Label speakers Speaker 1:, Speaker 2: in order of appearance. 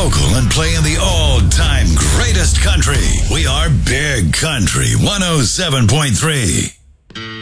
Speaker 1: local and playing the all-time greatest country. We are Big Country 107.3.